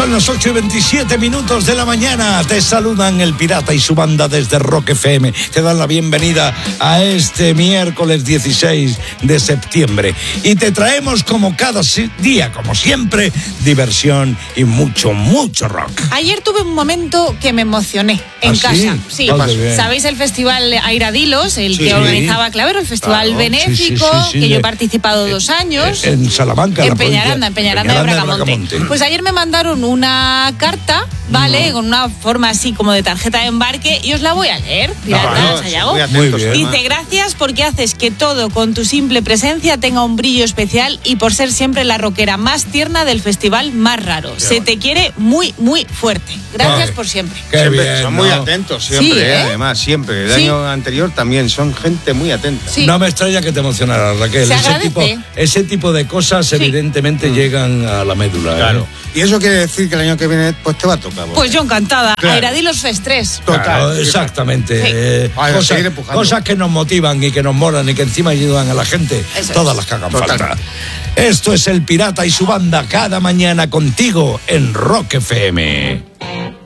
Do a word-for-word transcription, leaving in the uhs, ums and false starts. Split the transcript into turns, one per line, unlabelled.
Son las ocho y veintisiete minutos de la mañana. Te saludan el Pirata y su banda desde Rock F M. Te dan la bienvenida a este miércoles dieciséis de septiembre. Y te traemos como cada día, como siempre, diversión y mucho, mucho rock.
Ayer tuve un momento que me emocioné en
¿Ah,
casa.
sí?
Sí.
Ah,
¿Sabéis el festival Airadilos? El
Sí.
que organizaba Clavero, el festival
Claro.
benéfico,
Sí, sí, sí, sí,
que yo he
de-
participado dos años.
En Salamanca.
En
la
Peñaranda,
provincia-
en Peñaranda, de Bracamonte. Pues ayer me mandaron una carta, ¿vale?
No.
Con una forma así como de tarjeta de embarque y os la voy a leer. Pirata,
Claro,
Sayago.
muy atentos,
Muy bien.
además.
Dice, gracias porque haces que todo con tu simple presencia tenga un brillo especial y por ser siempre la rockera más tierna del festival más raro. Se te quiere muy, muy fuerte. Gracias
Ay,
por siempre.
Qué
Siempre,
bien,
son muy
¿no?
atentos siempre,
Sí,
eh,
¿eh?
además, siempre. El
Sí.
año anterior también son gente muy atenta.
Sí.
No me extraña que te emocionara, Raquel.
Se
ese,
agradece.
tipo, ese tipo de cosas
Sí.
evidentemente llegan a la médula.
Claro.
¿eh?
Y eso quiere decir que el año que viene pues te va a tocar.
Pues yo encantada.
Claro.
Airadilos Fest tres.
Total.
Claro, exactamente.
Sí.
Eh,
Ay, a
cosas,
seguir empujando.
cosas que nos motivan y que nos molan y que encima ayudan a la gente.
Eso
Todas
es.
las que hagan
Total.
falta. Esto es El Pirata y su banda cada mañana contigo en Rock F M.